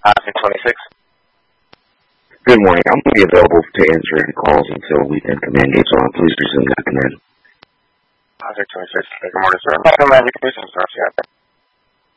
Oscar 26. Good morning. I'm going to be available to answer any calls until weekend command gates on. Please resume that command. Oscar 26. Good morning, sir. Magic Commission, sir.